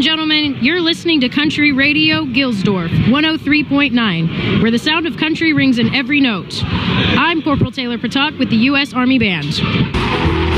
gentlemen, you're listening to Country Radio Gilsdorf 103.9, where the sound of country rings in every note. I'm Corporal Taylor Patak with the U.S. Army Band.